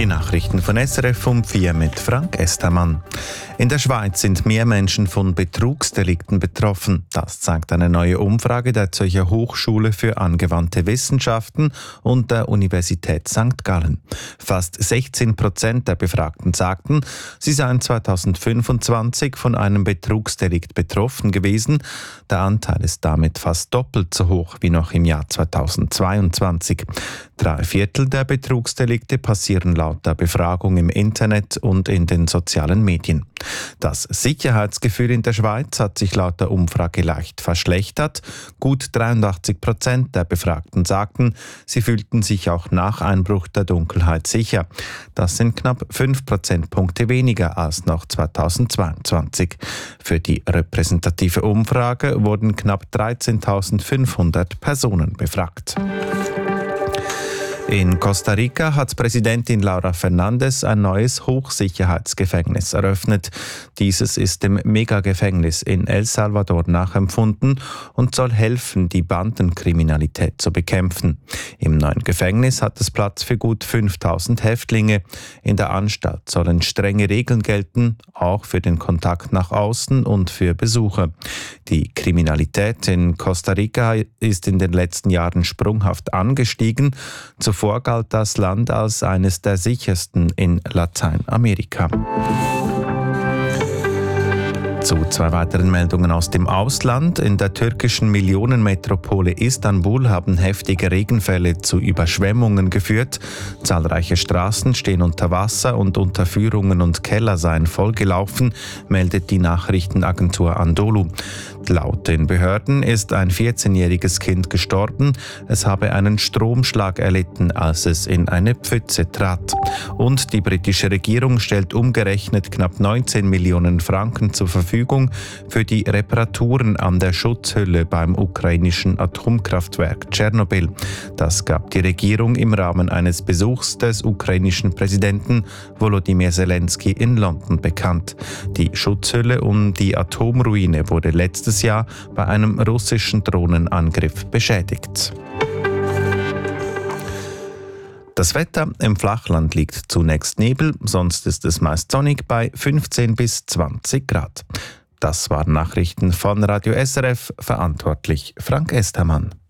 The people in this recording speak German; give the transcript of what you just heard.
Die Nachrichten von SRF um 4 mit Frank Estermann. In der Schweiz sind mehr Menschen von Betrugsdelikten betroffen. Das zeigt eine neue Umfrage der Zürcher Hochschule für angewandte Wissenschaften und der Universität St. Gallen. Fast 16% der Befragten sagten, sie seien 2025 von einem Betrugsdelikt betroffen gewesen. Der Anteil ist damit fast doppelt so hoch wie noch im Jahr 2022. 3/4 der Betrugsdelikte passieren laut der Befragung im Internet und in den sozialen Medien. Das Sicherheitsgefühl in der Schweiz hat sich laut der Umfrage leicht verschlechtert. Gut 83% der Befragten sagten, sie fühlten sich auch nach Einbruch der Dunkelheit sicher. Das sind knapp 5 Prozentpunkte weniger als noch 2022. Für die repräsentative Umfrage wurden knapp 13.500 Personen befragt. In Costa Rica hat Präsidentin Laura Fernández ein neues Hochsicherheitsgefängnis eröffnet. Dieses ist dem Megagefängnis in El Salvador nachempfunden und soll helfen, die Bandenkriminalität zu bekämpfen. Im neuen Gefängnis hat es Platz für gut 5.000 Häftlinge. In der Anstalt sollen strenge Regeln gelten, auch für den Kontakt nach außen und für Besucher. Die Kriminalität in Costa Rica ist in den letzten Jahren sprunghaft angestiegen. Zuvor galt das Land als eines der sichersten in Lateinamerika. Zu 2 weiteren Meldungen aus dem Ausland. In der türkischen Millionenmetropole Istanbul haben heftige Regenfälle zu Überschwemmungen geführt. Zahlreiche Straßen stehen unter Wasser und Unterführungen und Keller seien vollgelaufen, meldet die Nachrichtenagentur Anadolu. Laut den Behörden ist ein 14-jähriges Kind gestorben. Es habe einen Stromschlag erlitten, als es in eine Pfütze trat. Und die britische Regierung stellt umgerechnet knapp 19 Millionen Franken zur Verfügung für die Reparaturen an der Schutzhülle beim ukrainischen Atomkraftwerk Tschernobyl. Das gab die Regierung im Rahmen eines Besuchs des ukrainischen Präsidenten Volodymyr Zelensky in London bekannt. Die Schutzhülle um die Atomruine wurde letztes Jahr bei einem russischen Drohnenangriff beschädigt. Das Wetter im Flachland liegt zunächst Nebel, sonst ist es meist sonnig bei 15 bis 20 Grad. Das waren Nachrichten von Radio SRF, verantwortlich Frank Estermann.